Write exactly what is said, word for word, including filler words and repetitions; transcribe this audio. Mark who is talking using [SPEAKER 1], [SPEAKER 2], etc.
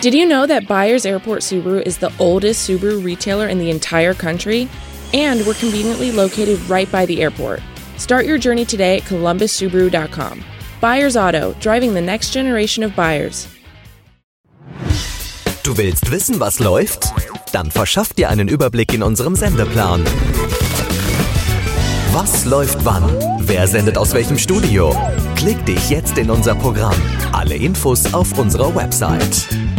[SPEAKER 1] Did you know that Byers Airport Subaru is the oldest Subaru retailer in the entire country? And we're conveniently located right by the airport. Start your journey today at columbus subaru dot com. Byers Auto, driving the next generation of buyers.
[SPEAKER 2] Du willst wissen, was läuft? Dann verschaff dir einen Überblick in unserem Sendeplan. Was läuft wann? Wer sendet aus welchem Studio? Klick dich jetzt in unser Programm. Alle Infos auf unserer Website.